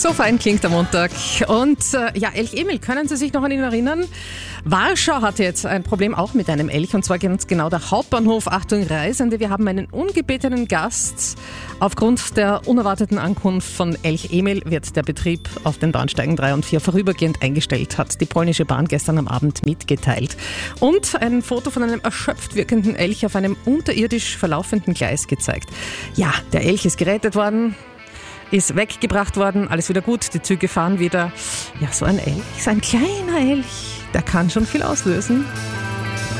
So fein klingt der Montag. Und Elch Emil, können Sie sich noch an ihn erinnern? Warschau hatte jetzt ein Problem auch mit einem Elch, und zwar ganz genau der Hauptbahnhof. Achtung Reisende, wir haben einen ungebetenen Gast. Aufgrund der unerwarteten Ankunft von Elch Emil wird der Betrieb auf den Bahnsteigen 3 und 4 vorübergehend eingestellt, hat die polnische Bahn gestern am Abend mitgeteilt. Und ein Foto von einem erschöpft wirkenden Elch auf einem unterirdisch verlaufenden Gleis gezeigt. Ja, der Elch ist gerettet worden, ist weggebracht worden, alles wieder gut, die Züge fahren wieder. Ja, so ein Elch, so ein kleiner Elch, der kann schon viel auslösen.